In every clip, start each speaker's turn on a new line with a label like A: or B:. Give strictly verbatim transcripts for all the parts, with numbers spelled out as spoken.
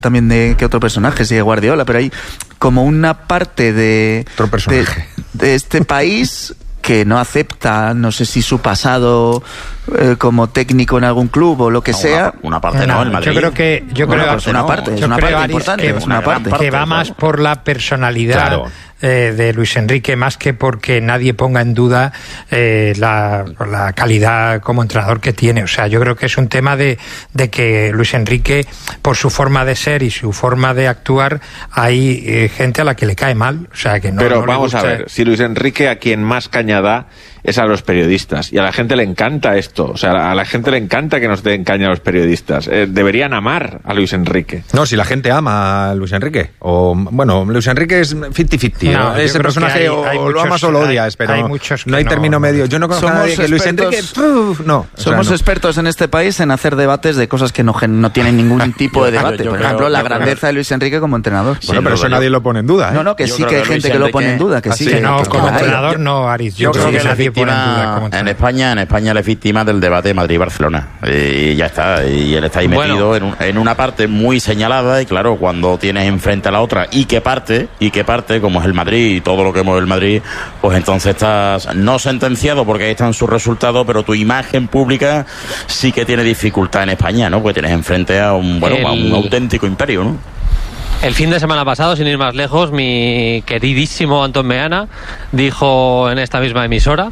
A: también de qué otro personaje sigue Guardiola, pero hay como una parte de,
B: otro personaje.
A: de, de este país que no acepta, no sé si su pasado eh, como técnico en algún club o lo que
C: no,
A: sea.
C: Una, una parte no, no, el Madrid.
D: Yo creo que yo
A: bueno,
D: creo
A: pues una
D: no,
A: parte, es
D: yo
A: una
D: creo,
A: parte
D: Aris,
A: importante,
D: que,
A: es una parte
D: que va
A: claro.
D: más por la personalidad.
B: Claro.
D: Eh, de Luis Enrique, más que porque nadie ponga en duda eh, la, la calidad como entrenador que tiene. O sea, yo creo que es un tema de, de que Luis Enrique, por su forma de ser y su forma de actuar, hay eh, gente a la que le cae mal. O sea, que no,
E: Pero
D: no le
E: vamos
D: gusta.
E: a ver, si Luis Enrique a quien más caña da es a los periodistas, y a la gente le encanta esto, o sea, a la gente le encanta que nos den caña a los periodistas, eh, deberían amar a Luis Enrique.
B: No, si la gente ama a Luis Enrique, o bueno, Luis Enrique es cincuenta cincuenta,
D: No,
B: ¿no?
D: yo
B: Ese
D: creo
B: personaje
D: que hay-
B: o
D: hay
B: lo
D: muchos-
B: amas o lo
D: hay-
B: odias, pero
D: hay
B: no,
D: muchos que
B: no hay
D: no-
B: término medio. Yo no conozco a
A: Somos
B: nadie que Luis Enrique,
A: expertos-
B: uf, no. O sea,
A: Somos
B: no.
A: expertos en este país en hacer debates de cosas que no, gen- no tienen ningún tipo de
C: Yo-
A: debate.
C: yo
A: Por
C: creo-
A: ejemplo, la
C: yo creo-
A: grandeza de Luis Enrique como entrenador.
B: Bueno,
C: Sin
B: pero eso
C: duda,
B: nadie
C: yo-
B: lo pone en duda, ¿eh?
A: No, no, que
C: Yo
A: sí
C: creo
A: que hay
C: que
A: gente
C: Luis
A: que lo pone en
C: Enrique-
A: duda, que
B: Ah,
A: sí.
B: sí,
A: que-
D: Sí, no,
A: que
D: como
A: hay.
D: entrenador no, Aris. Yo,
C: Yo
D: creo
C: creo
D: que,
C: que él es
D: nadie pone en duda
C: víctima,
D: como
C: en
D: entrenador.
C: España, en España él es víctima del debate Madrid-Barcelona. Y ya está, y él está ahí metido
F: Bueno.
C: en, un- en una parte muy señalada, y claro, cuando tienes enfrente a la otra, y que parte, y que parte, como es el Madrid y todo lo que mueve el Madrid, pues entonces estás no sentenciado porque ahí están sus resultados, pero tu imagen pública sí que tiene dificultad en España, ¿no? Porque tienes enfrente a un, bueno,
F: El-
C: a un auténtico imperio, ¿no?
F: El fin de semana pasado, sin ir más lejos, mi queridísimo Antón Meana dijo en esta misma emisora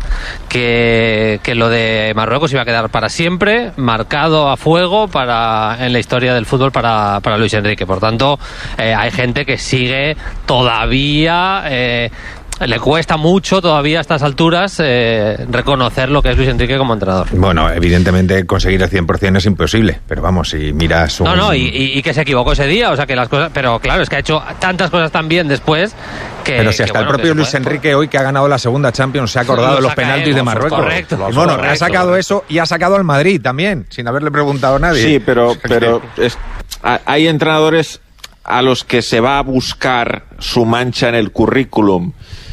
F: que, que lo de Marruecos iba a quedar para siempre, marcado a fuego para en la historia del fútbol para, para Luis Enrique. Por tanto, eh, hay gente que sigue todavía... Eh, le cuesta mucho todavía a estas alturas eh, reconocer lo que es Luis Enrique como entrenador.
B: Bueno, evidentemente conseguir el cien por ciento es imposible, pero vamos, si miras un...
F: No, no, y, y, y que se equivocó ese día, o sea que las cosas, pero claro, es que ha hecho tantas cosas tan bien después que...
B: Pero si
F: que,
B: hasta
F: bueno,
B: el propio
F: que
B: Luis
F: se puede-
B: Enrique hoy, que ha ganado la segunda Champions, se ha acordado
F: Lo
B: de los
F: saca
B: penaltis
F: él,
B: de
F: ¿no?
B: Marruecos.
F: Correcto,
B: Y bueno,
F: correcto,
B: ha sacado
F: correcto.
B: eso y ha sacado al Madrid también, sin haberle preguntado a nadie.
E: Sí, pero,
B: O sea que-
E: pero es- a- hay entrenadores a los que se va a buscar su mancha en el currículum,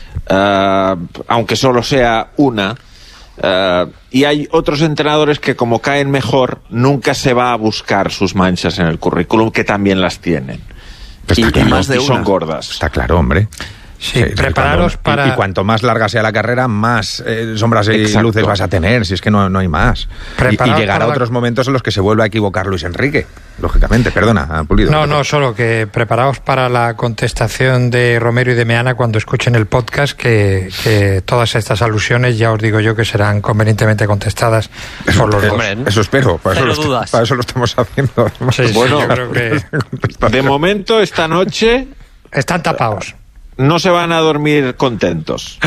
E: eh, aunque solo sea una, eh, y hay otros entrenadores que, como caen mejor, nunca se va a buscar sus manchas en el currículum, que también las tienen.
B: Pues
E: Y,
B: está
E: y
B: claro.
E: más de
A: Y
E: son
A: una.
E: gordas.
B: Está claro, hombre.
D: Sí,
B: Sí,
D: prepararos
B: cuando-
D: para...
B: Y, y cuanto más larga sea la carrera, más eh, sombras y
E: Exacto.
B: luces vas a tener, si es que no, no hay más. Y, y
D: Preparaos
B: llegará
D: para la-
B: otros momentos en los que se vuelva a equivocar Luis Enrique, lógicamente. Perdona, Pulido.
D: No, no, solo que preparaos para la contestación de Romero y de Meana cuando escuchen el podcast, que, que todas estas alusiones ya os digo yo que serán convenientemente contestadas por los dos.
F: Hombre,
B: Eso espero, para eso,
F: Cero
B: lo, est-
F: dudas.
B: para eso lo estamos haciendo.
D: Sí, sí,
E: Bueno,
D: yo creo que
E: De momento, esta noche
D: están tapados.
E: no se van a dormir contentos.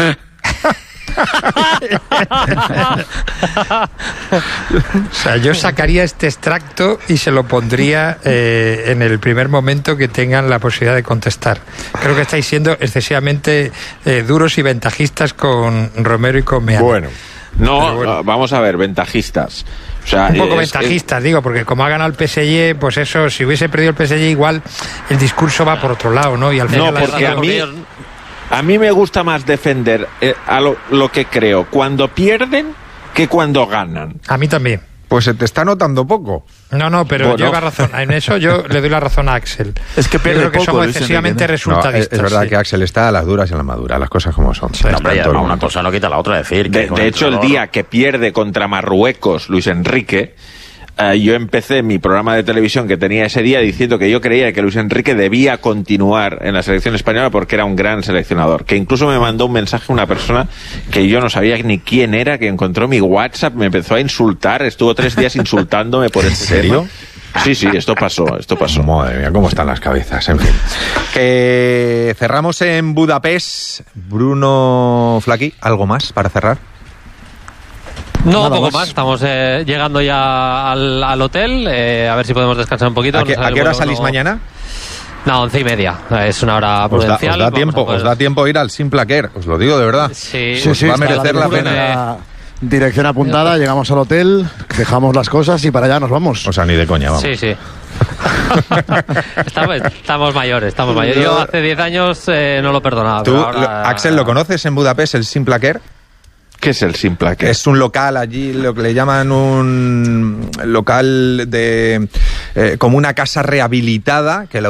D: O sea, yo sacaría este extracto y se lo pondría eh, en el primer momento que tengan la posibilidad de contestar. Creo que estáis siendo excesivamente eh, duros y ventajistas con Romero y con Meana.
B: Bueno,
E: No,
D: Pero bueno.
E: no, vamos a ver, ventajistas. O sea,
D: Un poco
E: es-
D: ventajistas, digo, porque como ha ganado el P S G, pues eso, si hubiese perdido el P S G, igual el discurso va por otro lado, ¿no? Y al
E: No,
D: final la-
E: porque a mí, a mí me gusta más defender eh, a lo, lo que creo cuando pierden que cuando ganan.
D: a mí también.
B: pues se te está notando poco.
D: No, no, pero
E: Bueno.
D: lleva razón. En eso yo le doy la razón a Axel.
A: Es que
D: Yo
A: pierde
D: creo que
A: poco,
D: somos
A: Luis
D: excesivamente
A: Enrique, ¿no?
B: No, es,
D: resultadistas.
B: es verdad
D: sí.
B: que Axel está a las duras y a las maduras, las cosas como son.
C: No, hombre, y
B: Está en todo el
C: además una
B: mundo.
C: cosa no quita la otra, decir que
E: De,
C: con
E: de hecho, el
C: entrenador-
E: día que pierde contra Marruecos Luis Enrique, eh, yo empecé mi programa de televisión que tenía ese día diciendo que yo creía que Luis Enrique debía continuar en la selección española porque era un gran seleccionador. Que incluso me mandó un mensaje una persona que yo no sabía ni quién era, que encontró mi WhatsApp, me empezó a insultar, estuvo tres días insultándome por este
B: serio?
E: tema. Sí, sí, esto pasó, esto pasó.
B: Madre mía, cómo están las cabezas, en fin. Que cerramos en Budapest. Bruno Flaqui, ¿algo más para cerrar?
F: No,
A: Nada
F: poco
A: más.
F: más. Estamos eh, llegando ya al, al hotel. eh, a ver si podemos descansar un poquito.
B: ¿A qué,
F: No
B: a
F: sé,
B: qué hora
F: bueno,
B: salís
F: no-
B: mañana?
F: No, once y media. Es una hora
B: Os da,
F: prudencial.
B: os da
F: Vamos
B: tiempo,
F: a poder-
B: os da tiempo ir al Simplaquer, os lo digo de verdad.
F: Sí,
B: Sí, sí, va a
G: está
B: merecer la
G: dirección
B: pena.
G: en la Dirección apuntada, llegamos al hotel, dejamos las cosas y para allá nos vamos.
B: O sea, ni de coña, vamos.
F: Sí, sí. estamos, estamos mayores, estamos mayores. Yo hace diez años eh, no lo perdonaba.
B: ¿Tú,
F: pero ahora-
B: lo- Axel, lo conoces en Budapest, el Simplaquer?
E: ¿Qué es el Simplaquet?
B: Es un local allí, lo que le llaman un local de eh, como una casa rehabilitada que la